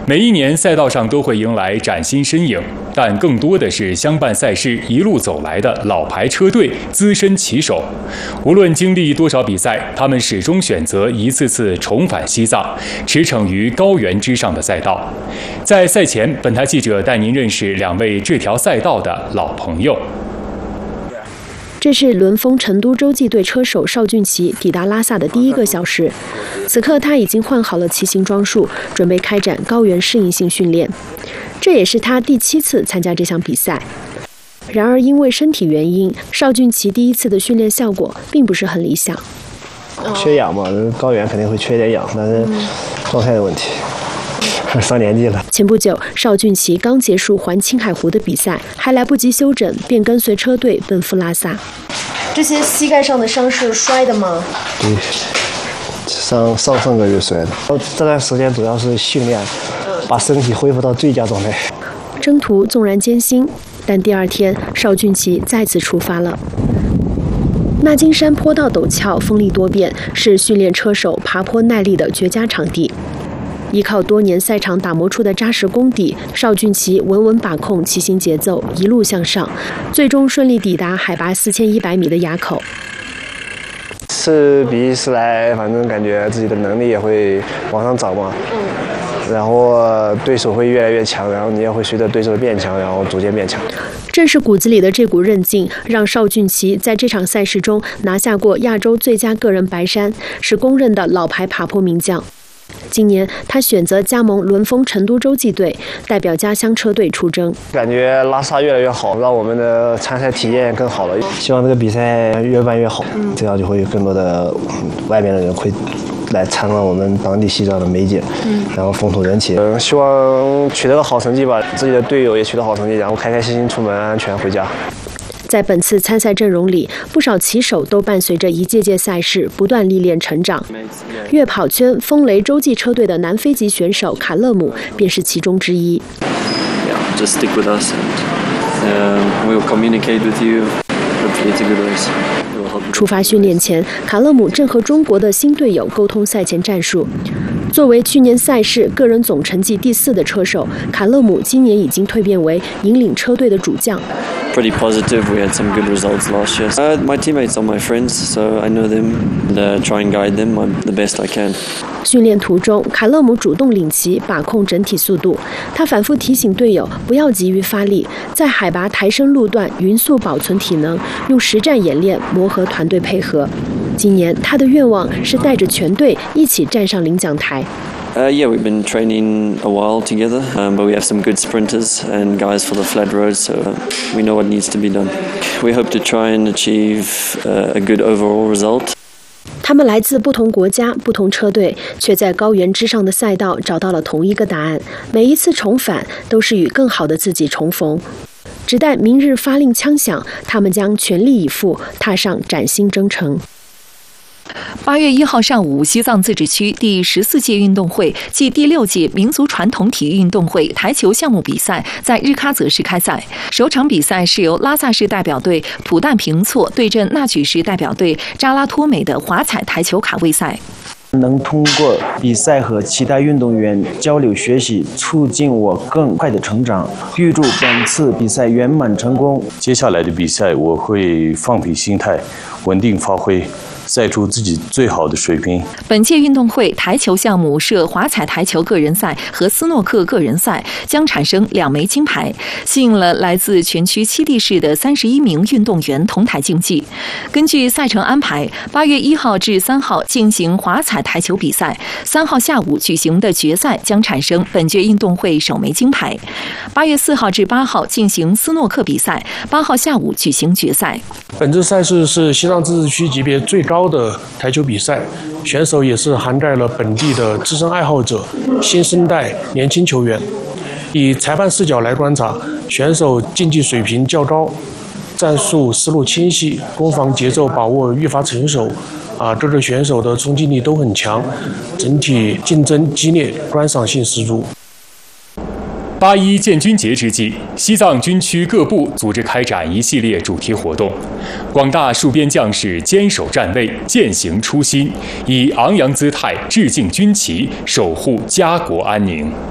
每一年赛道上都会迎来崭新身影，但更多的是相伴赛事一路走来的老牌车队、资深骑手。无论经历多少比赛，他们始终选择一次次重返西藏，驰骋于高原之上的赛道。在赛前，本台记者带您认识2位这条赛道的老朋友。 这是轮风成都洲际队车手邵俊奇抵达拉萨的第1个小时，此刻他已经换好了骑行装束，准备开展高原适应性训练。这也是他第7次参加这项比赛。然而因为身体原因，邵俊奇第1次的训练效果并不是很理想。 缺氧嘛，高原肯定会缺点氧，但是状态的问题。上年纪了。 前不久，邵俊奇刚结束环青海湖的比赛，还来不及休整，便跟随车队奔赴拉萨。这些膝盖上的伤是摔的吗？ 对，上个月摔的。这段时间主要是训练，把身体恢复到最佳状态。 征途纵然艰辛，但第2天，邵俊奇再次出发了。纳金山坡道陡峭，风力多变，是训练车手爬坡耐力的绝佳场地。依靠多年赛场打磨出的扎实功底，邵俊奇稳稳把控骑行节奏，一路向上，最终顺利抵达海拔4100米的垭口。 是比一次来，反正感觉自己的能力也会往上涨嘛。然后对手会越来越强，然后你也会随着对手变强，然后逐渐变强。 正是骨子里的这股韧劲，让邵俊奇在这场赛事中拿下过亚洲最佳个人白衫，是公认的老牌爬坡名将。今年，他选择加盟轮风成都洲际队，代表家乡车队出征。 感觉拉萨越来越好，让我们的参赛体验更好了。希望这个比赛越办越好，这样就会有更多的外面的人会来参观我们当地西藏的美景，然后风土人情。希望取得个好成绩吧，自己的队友也取得好成绩，然后开开心心出门，安全回家。 在本次参赛阵容里，不少骑手都伴随着一届届赛事不断历练成长。越跑圈风雷洲际车队的南非籍选手卡勒姆便是其中之一。 Just stick with us and we will communicate with you. Hopefully it's a good race. 出发训练前，卡勒姆正和中国的新队友沟通赛前战术。作为去年赛事个人总成绩第4的车手，卡勒姆今年已经蜕变为引领车队的主将。 Pretty positive. We had some good results last year. My teammates are my friends, so I know them and try and guide them the best I can. 训练途中，卡勒姆主动领骑，把控整体速度。他反复提醒队友不要急于发力，在海拔抬升路段匀速保存体能，用实战演练磨合团队配合。今年他的愿望是带着全队一起站上领奖台。 Yeah, we've been training a while together, but we have some good sprinters and guys for the flat roads, so we know what needs to be done. We hope to try and achieve a good overall result. 他们来自不同国家、不同车队，却在高原之上的赛道找到了同一个答案。每一次重返，都是与更好的自己重逢。只待明日发令枪响，他们将全力以赴，踏上崭新征程。 8月1号上午，西藏自治区第14届运动会暨第6届民族传统体育运动会台球项目比赛在日喀则市开赛。首场比赛是由拉萨市代表队普旦平措对阵纳曲市代表队扎拉托美的华彩台球卡位赛。 能通过比赛和其他运动员交流学习，促进我更快的成长。预祝本次比赛圆满成功。 接下来的比赛，我会放平心态，稳定发挥，赛出自己最好的水平。 本届运动会台球项目设华彩台球个人赛和斯诺克个人赛，将产生2枚金牌，吸引了来自全区7地市的31名运动员同台竞技。根据赛程安排，8月1号至3号进行华彩台球比赛，3号下午举行的决赛将产生本届运动会首枚金牌。8月4号至8号进行斯诺克比赛，8号下午举行决赛。 本次赛事是西藏自治区级别最高的台球比赛，选手也是涵盖了本地的资深爱好者、新生代年轻球员。以裁判视角来观察，选手竞技水平较高，战术思路清晰，攻防节奏把握愈发成熟。各个选手的冲击力都很强，整体竞争激烈，观赏性十足。 8·1建军节之际，西藏军区各部组织开展一系列主题活动，广大戍边将士坚守站位，践行初心，以昂扬姿态致敬军旗，守护家国安宁。